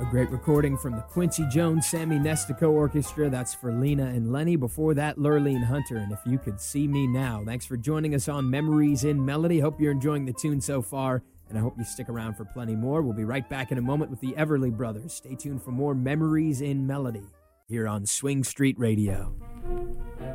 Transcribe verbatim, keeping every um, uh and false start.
great recording from the Quincy Jones Sammy Nestico Orchestra. That's for Lena and Lenny. Before that, Lurleen Hunter, and If You Could See Me Now. Thanks for joining us on Memories in Melody. Hope you're enjoying the tune so far, and I hope you stick around for plenty more. We'll be right back in a moment with the Everly Brothers. Stay tuned for more Memories in Melody here on Swing Street Radio.